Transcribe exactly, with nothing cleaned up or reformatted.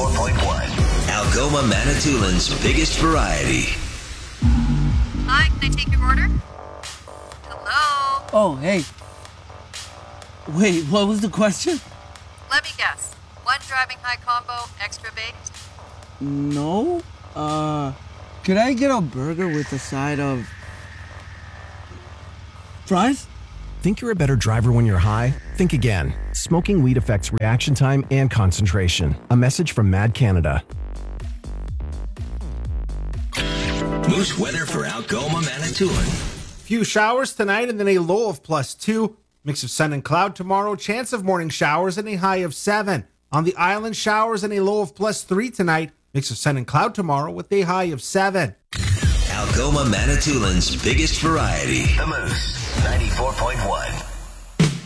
ninety-four point one. Algoma Manitoulин's biggest variety. Hi, can I take your order? Hello? Oh, hey. Wait, what was the question? Let me guess. One driving high combo, extra baked? No. Uh, could I get a burger with a side of fries? Think you're a better driver when you're high? Think again. Smoking weed affects reaction time and concentration. A message from Mad Canada. Moose weather for Algoma Manitoulin. Few showers tonight and then a low of plus two. Mix of sun and cloud tomorrow. Chance of morning showers and a high of seven. On the island, showers and a low of plus three tonight. Mix of sun and cloud tomorrow with a high of seven. Algoma Manitoulin's biggest variety. The Moose ninety-four point one.